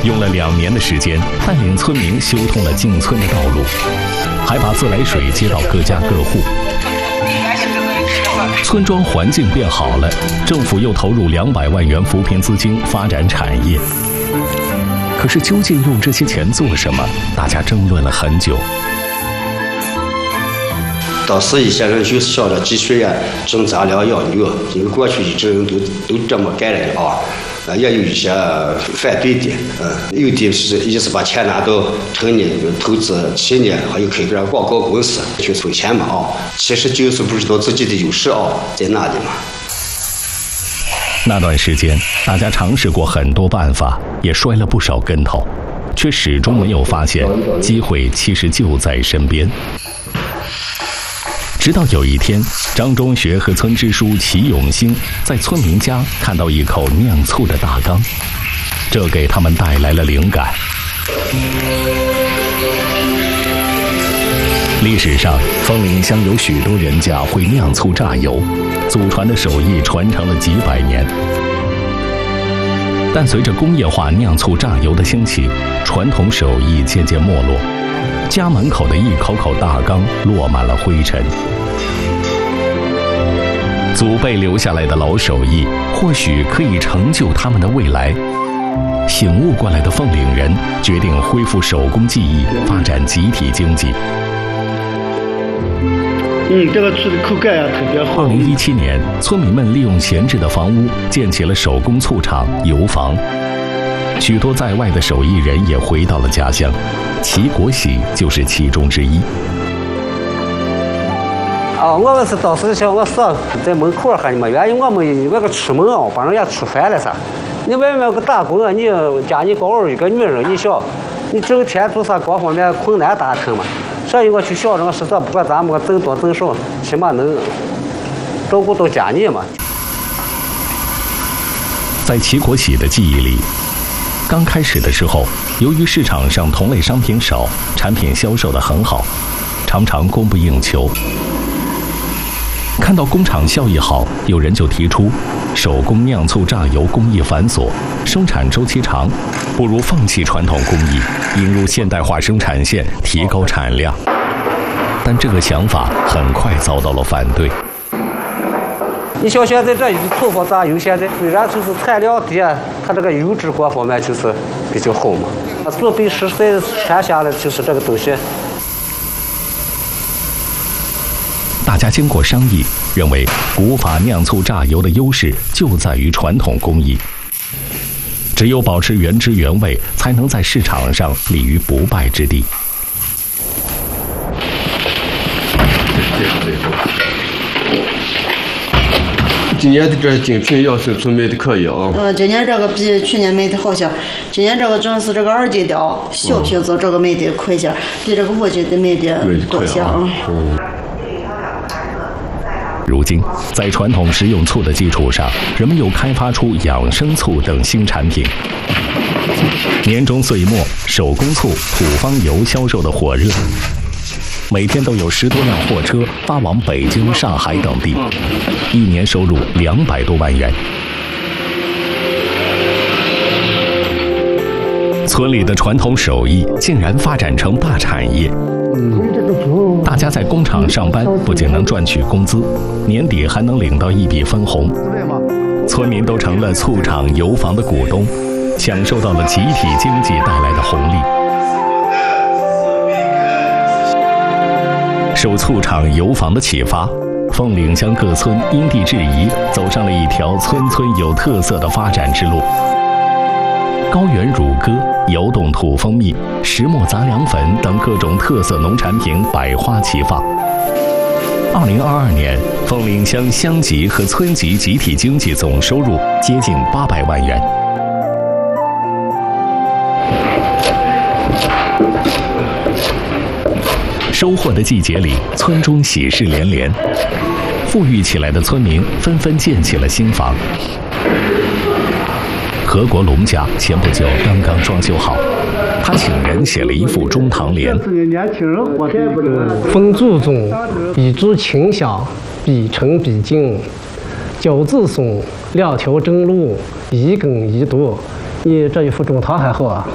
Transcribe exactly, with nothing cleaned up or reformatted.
用了两年的时间，带领村民修通了进村的道路，还把自来水接到各家各户。村庄环境变好了，政府又投入两百万元扶贫资金发展产业。可是究竟用这些钱做什么？大家争论了很久。 当时一些人就想着积蓄呀，种杂粮养牛，因为过去一直人都都这么干的啊。呃，也有一些反对的，嗯，有的是意思把钱拿到城里投资企业，还有开个广告公司去筹钱嘛啊，其实就是不知道自己的优势啊在哪里嘛。 那段时间，大家尝试过很多办法，也摔了不少跟头，却始终没有发现机会其实就在身边。直到有一天，张中学和村支书齐永兴在村民家看到一口酿醋的大缸，这给他们带来了灵感。历史上，枫林乡有许多人家会酿醋榨油，祖传的手艺传承了几百年。但随着工业化酿醋榨油的兴起，传统手艺渐渐没落，家门口的一口口大缸落满了灰尘。祖辈留下来的老手艺，或许可以成就他们的未来。醒悟过来的凤岭人决定恢复手工技艺，发展集体经济。 嗯，这个醋的口感啊特别好。 二零一七年，村民们利用闲置的房屋建起了手工醋厂、油坊。许多在外的手艺人也回到了家乡，齐国喜就是其中之一。 哦，我们是当时像我说在门口喊你们，原因我们那个出门啊，把人家吃饭了噻。你外面个打工啊，你家里高二一个女人，你想，你整天做啥各方面困难达成嘛？所以我去想着实在不管咱们挣多挣少，起码能照顾到家里嘛。 在齐国喜的记忆里，刚开始的时候，由于市场上同类商品少，产品销售得很好，常常供不应求。看到工厂效益好，有人就提出，手工酿醋榨油工艺繁琐，生产周期长，不如放弃传统工艺，引入现代化生产线，提高产量。但这个想法很快遭到了反对。 你像现在这土法榨油，现在虽然就是产量低，它这个油脂各方面就是比较好嘛。祖辈世代传下来就是这个东西。 大家经过商议，认为古法酿醋榨油的优势就在于传统工艺，只有保持原汁原味，才能在市场上立于不败之地。 今年的这精品要是卖的可以啊。 嗯，今年这个比去年卖的好些。今年这个主要是这个二斤的小瓶子，这个卖的快些，比这个五斤的卖的多些啊。嗯。 如今，在传统食用醋的基础上，人们又开发出养生醋等新产品。年终岁末，手工醋、土方油销售的火热，每天都有十多辆货车发往北京、上海等地，一年收入两百多万元。村里的传统手艺竟然发展成大产业。大家在工厂上班，不仅能赚取工资，年底还能领到一笔分红。村民都成了醋厂、油坊的股东，享受到了集体经济带来的红利。受醋厂、油坊的启发，凤岭乡各村因地制宜，走上了一条村村有特色的发展之路。高原乳鸽、窑洞土蜂蜜、石磨杂粮粉等各种特色农产品百花齐放。二零二二年，凤岭乡乡级和村级集体经济总收入接近八百万元。收获的季节里，村中喜事连连，富裕起来的村民纷纷建起了新房。何国龙家前不久刚刚装修好，他请人写了一副中堂联。 风注重笔竹清香，笔诚笔净，脚字松，两条正路，一耕一读。你这一副中堂还好啊。